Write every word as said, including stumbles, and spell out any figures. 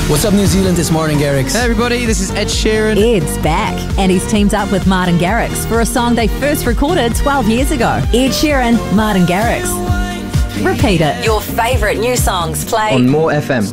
What's up, New Zealand? It's Martin Garrix. Hey everybody, this is Ed Sheeran. Ed's back, and he's teamed up with Martin Garrix for a song they first recorded twelve years ago. Ed Sheeran, Martin Garrix. Repeat it. Your favourite new songs play on More F M.